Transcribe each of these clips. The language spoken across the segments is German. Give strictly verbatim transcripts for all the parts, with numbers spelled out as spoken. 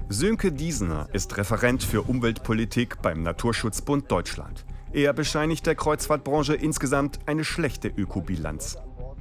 Sönke Diesener ist Referent für Umweltpolitik beim Naturschutzbund Deutschland. Er bescheinigt der Kreuzfahrtbranche insgesamt eine schlechte Ökobilanz.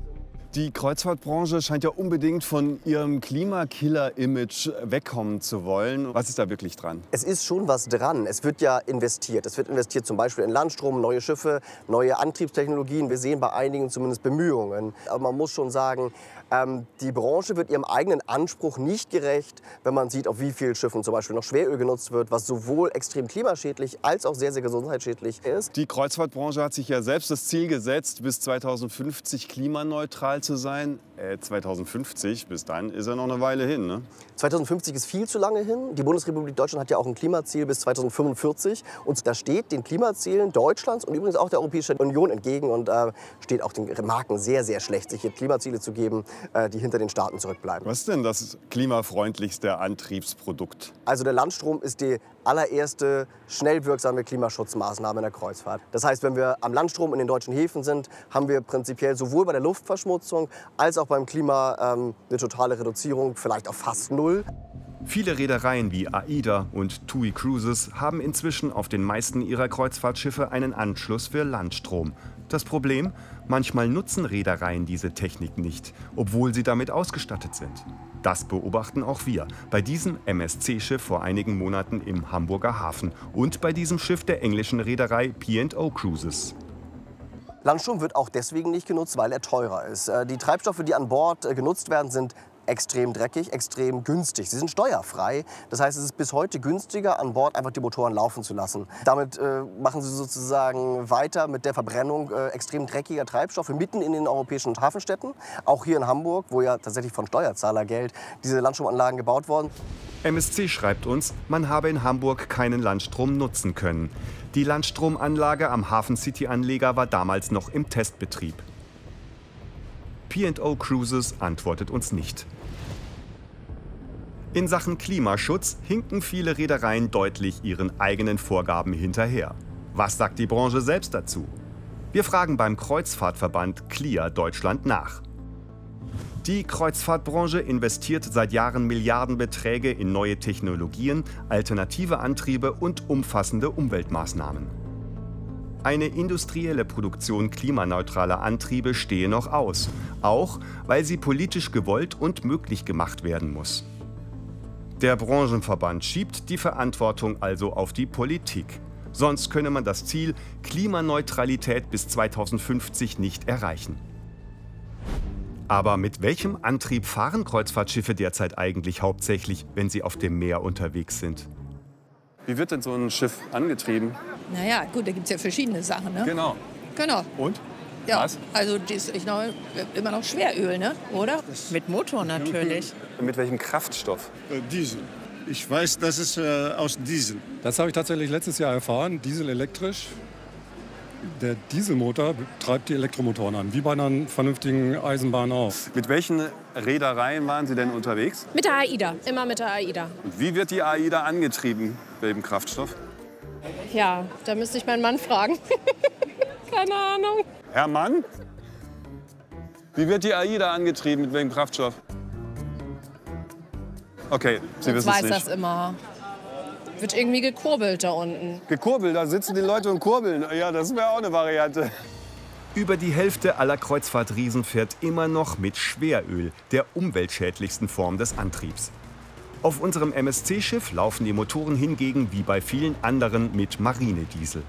Die Kreuzfahrtbranche scheint ja unbedingt von ihrem Klimakiller-Image wegkommen zu wollen. Was ist da wirklich dran? Es ist schon was dran. Es wird ja investiert. Es wird investiert zum Beispiel in Landstrom, neue Schiffe, neue Antriebstechnologien. Wir sehen bei einigen zumindest Bemühungen. Aber man muss schon sagen, ähm, die Branche wird ihrem eigenen Anspruch nicht gerecht, wenn man sieht, auf wie vielen Schiffen zum Beispiel noch Schweröl genutzt wird, was sowohl extrem klimaschädlich als auch sehr, sehr gesundheitsschädlich ist. Die Kreuzfahrtbranche hat sich ja selbst das Ziel gesetzt, bis zweitausendfünfzig klimaneutral zu sein. Äh, zweitausendfünfzig, bis dann ist ja noch eine Weile hin, ne? zweitausendfünfzig ist viel zu lange hin. Die Bundesrepublik Deutschland hat ja auch ein Klimaziel bis zweitausendfünfundvierzig. Und da steht den Klimazielen Deutschlands und übrigens auch der Europäischen Union entgegen und äh, steht auch den Marken sehr, sehr schlecht, sich hier Klimaziele zu geben, äh, die hinter den Staaten zurückbleiben. Was ist denn das klimafreundlichste Antriebsprodukt? Also der Landstrom ist die allererste schnell wirksame Klimaschutzmaßnahme in der Kreuzfahrt. Das heißt, wenn wir am Landstrom in den deutschen Häfen sind, haben wir prinzipiell sowohl bei der Luftverschmutzung als auch beim Klima ähm, eine totale Reduzierung, vielleicht auf fast null. Viele Reedereien wie AIDA und TUI Cruises haben inzwischen auf den meisten ihrer Kreuzfahrtschiffe einen Anschluss für Landstrom. Das Problem? Manchmal nutzen Reedereien diese Technik nicht, obwohl sie damit ausgestattet sind. Das beobachten auch wir bei diesem M S C-Schiff vor einigen Monaten im Hamburger Hafen und bei diesem Schiff der englischen Reederei P and O Cruises. Landstrom wird auch deswegen nicht genutzt, weil er teurer ist. Die Treibstoffe, die an Bord genutzt werden, sind extrem dreckig, extrem günstig. Sie sind steuerfrei. Das heißt, es ist bis heute günstiger, an Bord einfach die Motoren laufen zu lassen. Damit äh, machen sie sozusagen weiter mit der Verbrennung äh, extrem dreckiger Treibstoffe mitten in den europäischen Hafenstädten. Auch hier in Hamburg, wo ja tatsächlich von Steuerzahlergeld diese Landstromanlagen gebaut wurden. M S C schreibt uns, man habe in Hamburg keinen Landstrom nutzen können. Die Landstromanlage am Hafen City-Anleger war damals noch im Testbetrieb. P and O Cruises antwortet uns nicht. In Sachen Klimaschutz hinken viele Reedereien deutlich ihren eigenen Vorgaben hinterher. Was sagt die Branche selbst dazu? Wir fragen beim Kreuzfahrtverband C L I A Deutschland nach. Die Kreuzfahrtbranche investiert seit Jahren Milliardenbeträge in neue Technologien, alternative Antriebe und umfassende Umweltmaßnahmen. Eine industrielle Produktion klimaneutraler Antriebe stehe noch aus, auch weil sie politisch gewollt und möglich gemacht werden muss. Der Branchenverband schiebt die Verantwortung also auf die Politik. Sonst könne man das Ziel Klimaneutralität bis zweitausendfünfzig nicht erreichen. Aber mit welchem Antrieb fahren Kreuzfahrtschiffe derzeit eigentlich hauptsächlich, wenn sie auf dem Meer unterwegs sind? Wie wird denn so ein Schiff angetrieben? Naja, gut, da gibt es ja verschiedene Sachen, ne? Genau. Genau. Und? Ja, Was? also das ist noch, immer noch Schweröl, ne? Oder? Mit Motor natürlich. Mit welchem Kraftstoff? Äh, Diesel. Ich weiß, das ist äh, aus Diesel. Das habe ich tatsächlich letztes Jahr erfahren. Diesel elektrisch. Der Dieselmotor treibt die Elektromotoren an, wie bei einer vernünftigen Eisenbahn auch. Mit welchen Reedereien waren Sie denn unterwegs? Mit der AIDA, immer mit der AIDA. Und wie wird die AIDA angetrieben? Welchem Kraftstoff? Ja, da müsste ich meinen Mann fragen. Keine Ahnung. Herr Mann? Wie wird die AIDA angetrieben? Mit welchem Kraftstoff? Okay, Sie wissen es Ich weiß nicht. das immer. Wird irgendwie gekurbelt da unten. Gekurbelt, da sitzen die Leute und kurbeln. Ja, das wäre auch eine Variante. Über die Hälfte aller Kreuzfahrtriesen fährt immer noch mit Schweröl, der umweltschädlichsten Form des Antriebs. Auf unserem M S C-Schiff laufen die Motoren hingegen wie bei vielen anderen mit Marinediesel.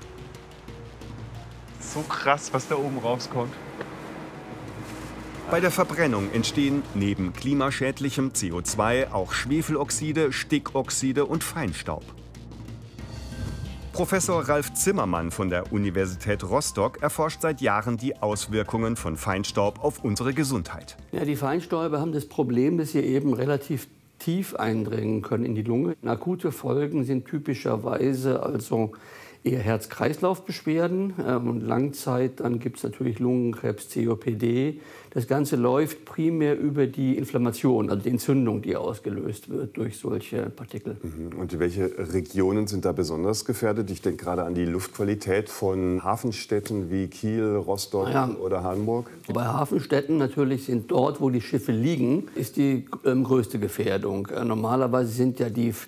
So krass, was da oben rauskommt. Bei der Verbrennung entstehen neben klimaschädlichem C O zwei auch Schwefeloxide, Stickoxide und Feinstaub. Professor Ralf Zimmermann von der Universität Rostock erforscht seit Jahren die Auswirkungen von Feinstaub auf unsere Gesundheit. Ja, die Feinstäube haben das Problem, dass sie eben relativ tief eindringen können in die Lunge. Akute Folgen sind typischerweise also eher Herz-Kreislauf-Beschwerden und Langzeit, dann gibt es natürlich Lungenkrebs, C O P D. Das Ganze läuft primär über die Inflammation, also die Entzündung, die ausgelöst wird durch solche Partikel. Und welche Regionen sind da besonders gefährdet? Ich denke gerade an die Luftqualität von Hafenstädten wie Kiel, Rostock ja. oder Hamburg. Bei Hafenstädten natürlich sind dort, wo die Schiffe liegen, ist die ähm, größte Gefährdung. Äh, normalerweise sind ja die